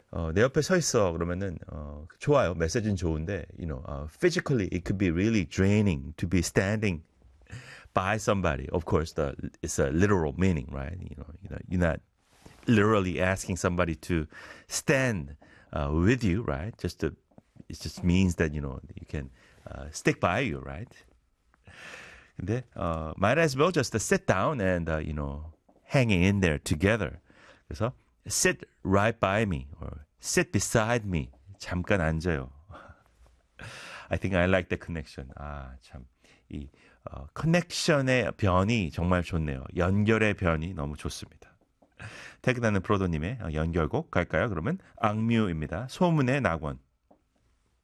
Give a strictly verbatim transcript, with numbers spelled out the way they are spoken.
어, 내 옆에 서 있어. 그러면은 어, 좋아요. 메시지는 좋은데, you know, uh, physically it could be really draining to be standing by somebody. Of course, the it's a literal meaning, right? You know, you know, you're not literally asking somebody to stand uh, with you, right? Just to it just means that you know you can uh, stick by you, right? 근데 uh, might as well just sit down and uh, you know hanging in there together. 그래서 sit right by me or sit beside me. 잠깐 앉아요. I think I like the connection. 아, 참. 이 어, 커넥션의 변이 정말 좋네요. 연결의 변이 너무 좋습니다. 퇴근하는 프로도님의 연결곡 갈까요? 그러면 악뮤입니다. 소문의 낙원.